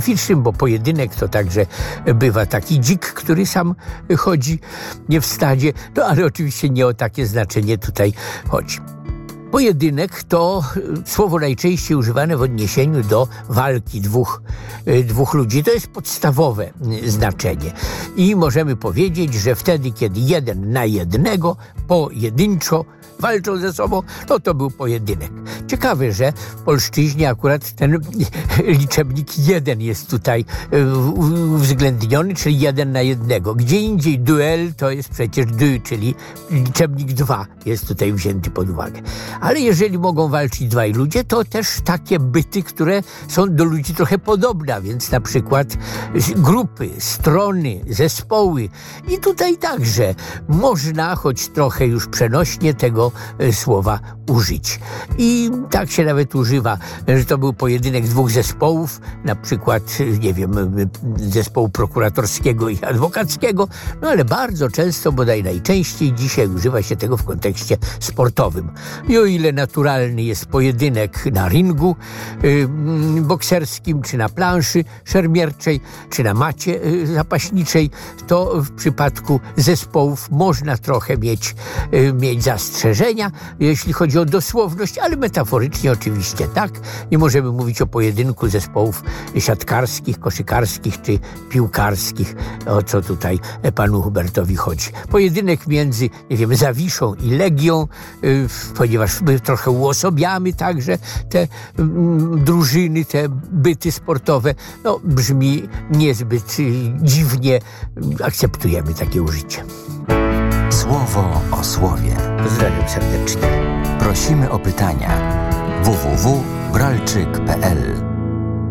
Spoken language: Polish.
specyficznym, bo pojedynek to także bywa taki dzik, który sam chodzi nie w stadzie, no ale oczywiście nie o takie znaczenie tutaj chodzi. Pojedynek to słowo najczęściej używane w odniesieniu do walki dwóch ludzi. To jest podstawowe znaczenie. I możemy powiedzieć, że wtedy, kiedy jeden na jednego pojedynczo walczą ze sobą, no to był pojedynek. Ciekawe, że w polszczyźnie akurat ten liczebnik 1 jest tutaj uwzględniony, czyli 1 na 1. Gdzie indziej duel to jest przecież dy, czyli liczebnik 2 jest tutaj wzięty pod uwagę. Ale jeżeli mogą walczyć dwaj ludzie, to też takie byty, które są do ludzi trochę podobne, a więc na przykład grupy, strony, zespoły. I tutaj także można, choć trochę już przenośnie tego słowa użyć. I tak się nawet używa, że to był pojedynek dwóch zespołów, na przykład, nie wiem, zespołu prokuratorskiego i adwokackiego, no ale bardzo często, bodaj najczęściej dzisiaj używa się tego w kontekście sportowym. I o ile naturalny jest pojedynek na ringu bokserskim, czy na planszy szermierczej, czy na macie zapaśniczej, to w przypadku zespołów można trochę mieć zastrzeżenia, jeśli chodzi o dosłowność, ale metaforycznie oczywiście tak. Nie możemy mówić o pojedynku zespołów siatkarskich, koszykarskich czy piłkarskich, o co tutaj panu Hubertowi chodzi. Pojedynek między, nie wiem, Zawiszą i Legią, ponieważ my trochę uosobiamy także te drużyny, te byty sportowe, no brzmi niezbyt dziwnie. Akceptujemy takie użycie. Słowo o słowie. Pozdrawiam serdecznie. Prosimy o pytania. www.bralczyk.pl